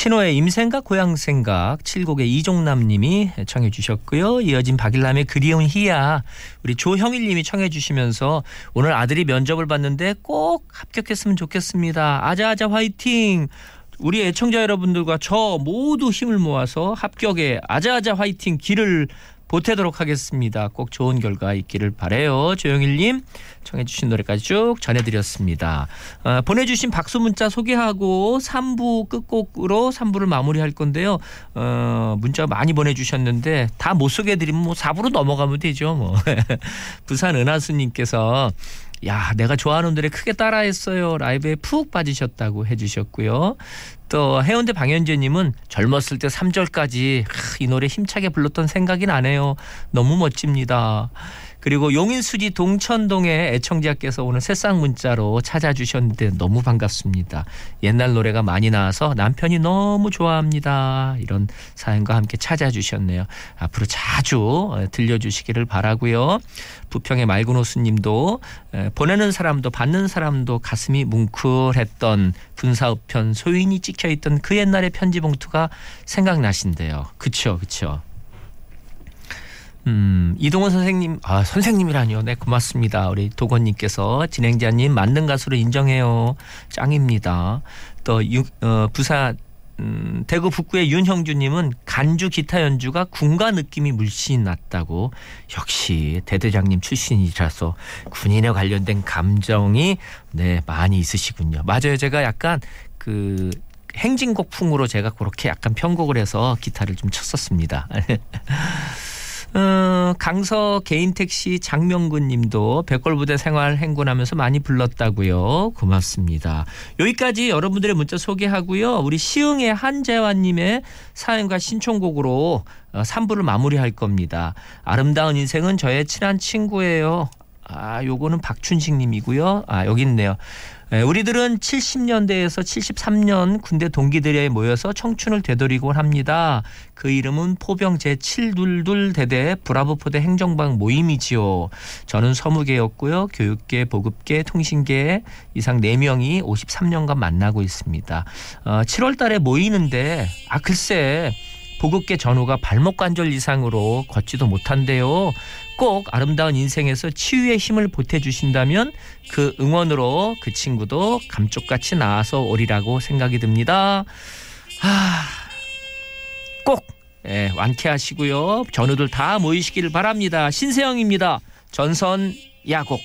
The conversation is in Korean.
신호의 임생각 고향생각 7곡의 이종남 님이 청해 주셨고요. 이어진 박일남의 그리운 희야 우리 조형일 님이 청해 주시면서 오늘 아들이 면접을 봤는데 꼭 합격했으면 좋겠습니다. 아자아자 화이팅. 우리 애청자 여러분들과 저 모두 힘을 모아서 합격에 아자아자 화이팅 길을 보태도록 하겠습니다. 꼭 좋은 결과 있기를 바라요. 조영일님 청해 주신 노래까지 쭉 전해드렸습니다. 보내주신 박수 문자 소개하고 3부 끝곡으로 3부를 마무리할 건데요. 문자 많이 보내주셨는데 다 못 소개해드리면 뭐 4부로 넘어가면 되죠. 뭐. 부산 은하수님께서 야, 내가 좋아하는 노래 크게 따라했어요. 라이브에 푹 빠지셨다고 해주셨고요. 또 해운대 방현재님은 젊었을 때 3절까지 이 노래 힘차게 불렀던 생각이 나네요. 너무 멋집니다. 그리고 용인수지 동천동의 애청자께서 오늘 새싹 문자로 찾아주셨는데 너무 반갑습니다. 옛날 노래가 많이 나와서 남편이 너무 좋아합니다. 이런 사연과 함께 찾아주셨네요. 앞으로 자주 들려주시기를 바라고요. 부평의 맑은호수님도 보내는 사람도 받는 사람도 가슴이 뭉클했던 군사우편 소인이 찍혀있던 그 옛날의 편지 봉투가 생각나신대요. 그쵸 그쵸. 이동원 선생님, 선생님이라니요. 네, 고맙습니다. 우리 도건님께서 진행자님 만능 가수로 인정해요. 짱입니다. 또 부산 대구 북구의 윤형주님은 간주 기타 연주가 군가 느낌이 물씬 났다고. 역시 대대장님 출신이라서 군인에 관련된 감정이 네 많이 있으시군요. 맞아요. 제가 약간 그 행진곡풍으로 제가 그렇게 약간 편곡을 해서 기타를 좀 쳤었습니다. 강서 개인택시 장명근 님도 백골부대 생활 행군하면서 많이 불렀다고요. 고맙습니다. 여기까지 여러분들의 문자 소개하고요. 우리 시흥의 한재환 님의 사연과 신청곡으로 3부를 마무리할 겁니다. 아름다운 인생은 저의 친한 친구예요. 요거는 박춘식 님이고요. 여기 있네요. 우리들은 70년대에서 73년 군대 동기들에 모여서 청춘을 되돌리곤 합니다. 그 이름은 포병 제722대대 브라보포대 행정방 모임이지요. 저는 서무계였고요. 교육계, 보급계, 통신계 이상 4명이 53년간 만나고 있습니다. 7월 달에 모이는데 글쎄 보급계 전우가 발목 관절 이상으로 걷지도 못한대요. 꼭 아름다운 인생에서 치유의 힘을 보태주신다면 그 응원으로 그 친구도 감쪽같이 나와서 오리라고 생각이 듭니다. 꼭 완쾌하시고요. 전우들 다 모이시기를 바랍니다. 신세영입니다. 전선 야곡.